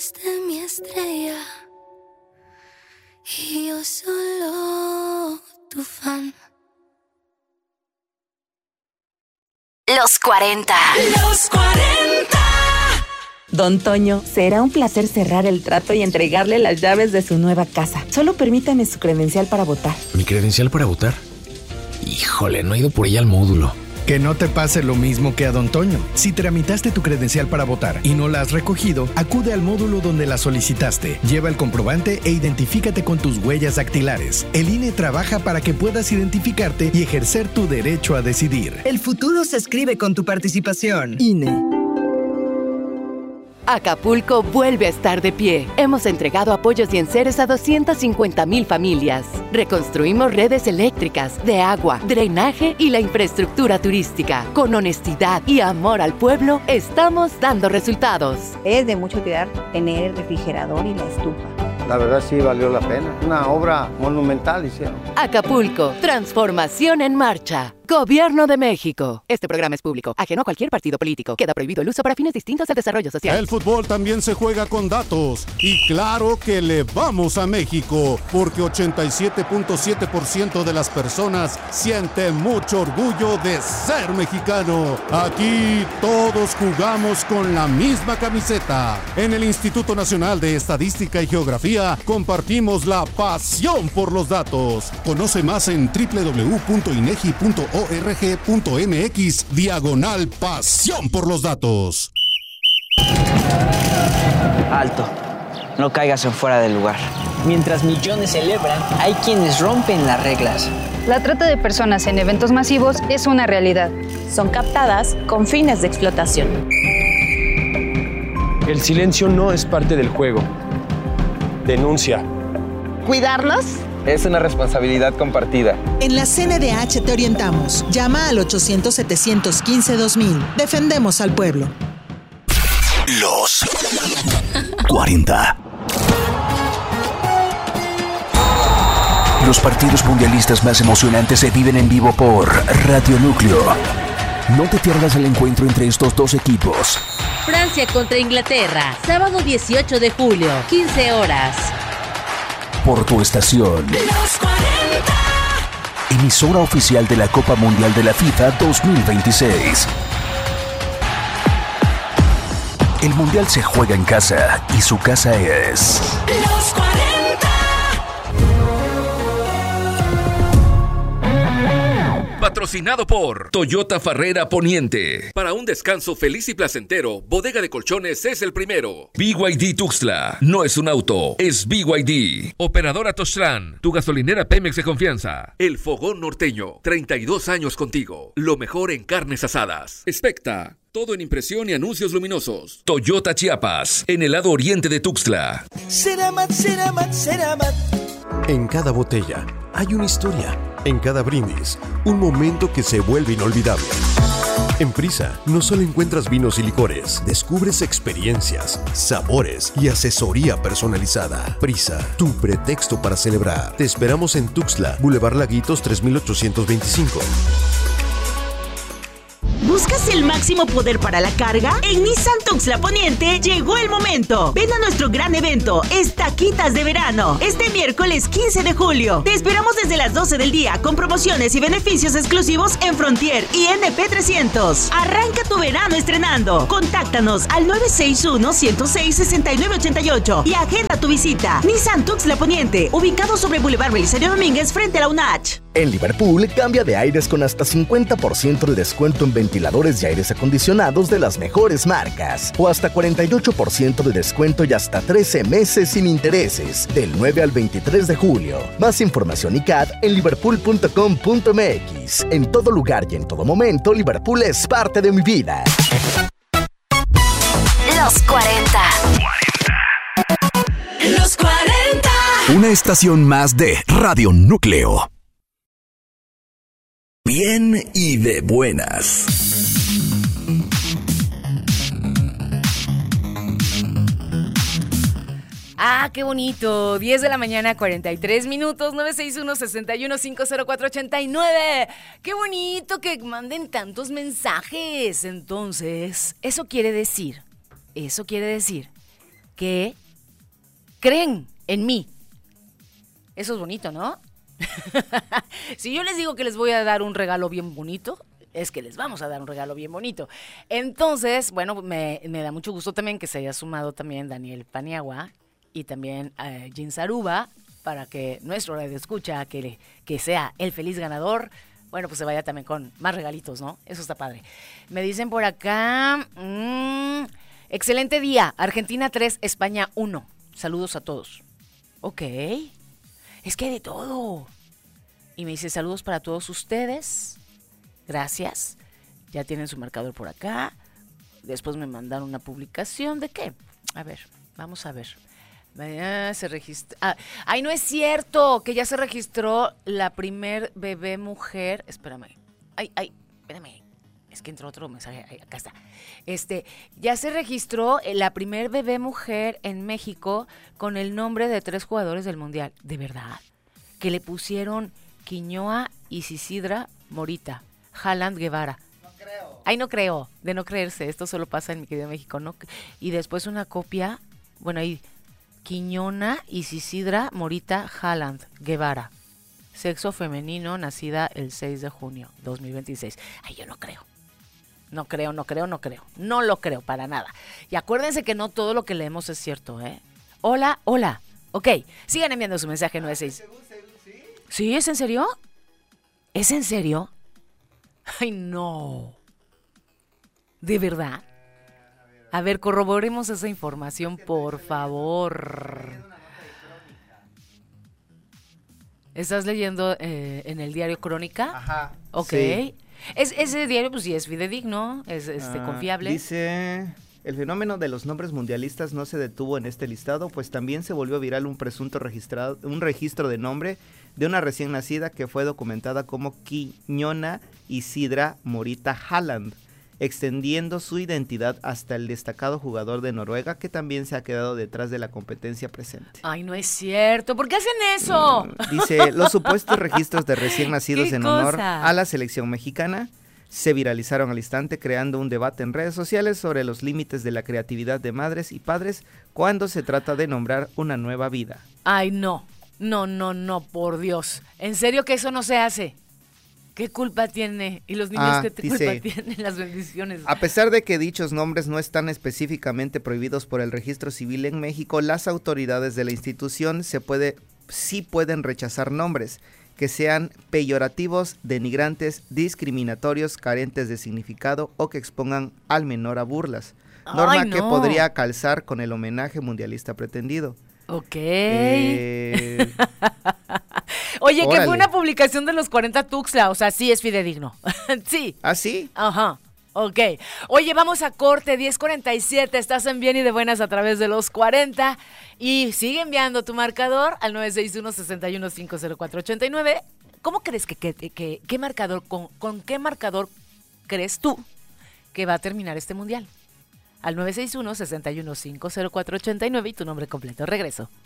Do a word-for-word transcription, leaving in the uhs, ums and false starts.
fuiste mi estrella y yo solo tu fan. Los cuarenta. Los cuarenta. Don Toño, será un placer cerrar el trato y entregarle las llaves de su nueva casa. Solo permítame su credencial para votar. ¿Mi credencial para votar? Híjole, no he ido por ella al módulo. Que no te pase lo mismo que a Don Toño. Si tramitaste tu credencial para votar y no la has recogido, acude al módulo donde la solicitaste. Lleva el comprobante e identifícate con tus huellas dactilares. El I N E trabaja para que puedas identificarte y ejercer tu derecho a decidir. El futuro se escribe con tu participación. I N E. Acapulco vuelve a estar de pie. Hemos entregado apoyos y enseres a doscientas cincuenta mil familias. Reconstruimos redes eléctricas, de agua, drenaje y la infraestructura turística. Con honestidad y amor al pueblo, estamos dando resultados. Es de mucha utilidad tener el refrigerador y la estufa. La verdad sí valió la pena. Una obra monumental hicieron. Acapulco, transformación en marcha. Gobierno de México. Este programa es público, ajeno a cualquier partido político. Queda prohibido el uso para fines distintos al desarrollo social. El fútbol también se juega con datos. Y claro que le vamos a México, porque ochenta y siete punto siete por ciento de las personas sienten mucho orgullo de ser mexicano. Aquí todos jugamos con la misma camiseta. En el Instituto Nacional de Estadística y Geografía compartimos la pasión por los datos. Conoce más en doble u doble u doble u punto inegi punto org punto mx diagonal pasión por los datos. Alto, no caigas en fuera del lugar. Mientras millones celebran, hay quienes rompen las reglas. La trata de personas en eventos masivos es una realidad. Son captadas con fines de explotación. El silencio no es parte del juego. Denuncia. ¿Cuidarlos? Es una responsabilidad compartida. En la C N D H te orientamos. Llama al ochocientos, setecientos quince, dos mil. Defendemos al pueblo. Los cuarenta. Los partidos mundialistas más emocionantes se viven en vivo por Radio Núcleo. No te pierdas el encuentro entre estos dos equipos. Francia contra Inglaterra, sábado dieciocho de julio, quince horas. Por tu estación. Los cuarenta. Emisora oficial de la Copa Mundial de la FIFA dos mil veintiséis. El Mundial se juega en casa y su casa es... Los cuarenta. Patrocinado por Toyota Farrera Poniente. Para un descanso feliz y placentero, Bodega de Colchones es el primero. B Y D Tuxtla. No es un auto, es B Y D. Operadora Toztlán, tu gasolinera Pemex de confianza. El Fogón Norteño. treinta y dos años contigo. Lo mejor en carnes asadas. Expecta. Todo en impresión y anuncios luminosos. Toyota Chiapas, en el lado oriente de Tuxtla. Ceramat, Ceramat, Ceramat. En cada botella hay una historia. En cada brindis, un momento que se vuelve inolvidable. En Prisa, no solo encuentras vinos y licores, descubres experiencias, sabores y asesoría personalizada. Prisa, tu pretexto para celebrar. Te esperamos en Tuxtla, Boulevard Laguitos tres mil ochocientos veinticinco. ¿Buscas el máximo poder para la carga? En Nissan Tuxtla Poniente llegó el momento. Ven a nuestro gran evento, Estaquitas de Verano, este miércoles quince de julio. Te esperamos desde las doce del día con promociones y beneficios exclusivos en Frontier y N P trescientos. Arranca tu verano estrenando. Contáctanos al nueve seis uno, ciento seis, sesenta y nueve ochenta y ocho y agenda tu visita. Nissan Tuxtla Poniente, ubicado sobre Boulevard Belisario Domínguez frente a la U N A C H. En Liverpool, cambia de aires con hasta cincuenta por ciento de descuento en ventiladores y aires acondicionados de las mejores marcas. O hasta cuarenta y ocho por ciento de descuento y hasta trece meses sin intereses. Del nueve al veintitrés de julio. Más información y C A D en liverpool punto com punto m x. En todo lugar y en todo momento, Liverpool es parte de mi vida. Los cuarenta. Los cuarenta. Una estación más de Radio Núcleo. Bien y de buenas. Ah, qué bonito. diez de la mañana, cuarenta y tres minutos, nueve seis uno, seis uno cinco cero cuatro ocho nueve. Qué bonito que manden tantos mensajes. Entonces, eso quiere decir, eso quiere decir que creen en mí. Eso es bonito, ¿no? Si yo les digo que les voy a dar un regalo bien bonito, es que les vamos a dar un regalo bien bonito. Entonces, bueno, me, me da mucho gusto también que se haya sumado también Daniel Paniagua y también uh, Jin Saruba, para que nuestro radio escucha, que, que sea el feliz ganador, bueno, pues se vaya también con más regalitos, ¿no? Eso está padre. Me dicen por acá, mmm, excelente día, Argentina tres, España uno. Saludos a todos. Ok, es que hay de todo. Y me dice saludos para todos ustedes. Gracias. Ya tienen su marcador por acá. Después me mandaron una publicación. ¿De qué? A ver, vamos a ver. Ah, se registra. Ah, ¡ay, no es cierto! Que ya se registró la primer bebé mujer. Espérame. Ay, ay, espérame. Es que entró otro mensaje. Ay, acá está. Este, ya se registró la primer bebé mujer en México con el nombre de tres jugadores del Mundial. ¿De verdad? Que le pusieron Quiñoa y Isidra Morita. Haaland Guevara. No creo. Ay, no creo. De no creerse. Esto solo pasa en mi querido México, ¿no? Y después una copia. Bueno, ahí. Quiñona y Isidra Morita Haaland Guevara. Sexo femenino, nacida el seis de junio dos mil veintiséis. Ay, yo no creo. No creo, no creo, no creo. No lo creo para nada. Y acuérdense que no todo lo que leemos es cierto, ¿eh? Hola, hola. Ok, sigan enviando su mensaje nueve seis. ¿Sí? ¿Es en serio? ¿Es en serio? Ay, no. ¿De verdad? A ver, corroboremos esa información, por favor. ¿Estás leyendo eh, en el diario Crónica? Ajá. Ok. Sí. Es, ese diario, pues sí, es fidedigno, es este, Ah, confiable. Dice, el fenómeno de los nombres mundialistas no se detuvo en este listado, pues también se volvió viral un presunto registrado, un registro de nombre de una recién nacida que fue documentada como Quiñona Isidra Morita Haaland, extendiendo su identidad hasta el destacado jugador de Noruega, que también se ha quedado detrás de la competencia presente. Ay, no es cierto. ¿Por qué hacen eso? Dice, los supuestos registros de recién nacidos ¿Qué en honor cosa? a la selección mexicana se viralizaron al instante, creando un debate en redes sociales sobre los límites de la creatividad de madres y padres cuando se trata de nombrar una nueva vida. Ay, no. No, no, no, por Dios. ¿En serio que eso no se hace? ¿Qué culpa tiene? ¿Y los niños Ah, qué dice, culpa tienen? Las bendiciones. A pesar de que dichos nombres no están específicamente prohibidos por el registro civil en México, las autoridades de la institución se puede, sí pueden rechazar nombres que sean peyorativos, denigrantes, discriminatorios, carentes de significado o que expongan al menor a burlas. Norma Ay, que no. podría calzar con el homenaje mundialista pretendido. Ok. Eh, Oye, que órale. fue una publicación de los cuarenta Tuxtla, o sea, sí es fidedigno. Sí. ¿Ah, sí? Ajá. Ok. Oye, vamos a corte, diez cuarenta y siete, estás en Bien y de Buenas a través de los cuarenta y sigue enviando tu marcador al nueve seis uno, seis uno cinco cero cuatro ocho nueve. ¿Cómo crees que, que, que qué marcador, con, con qué marcador crees tú que va a terminar este mundial? Al nueve seis uno, seis uno cinco cero cuatro ocho nueve y tu nombre completo. Regreso.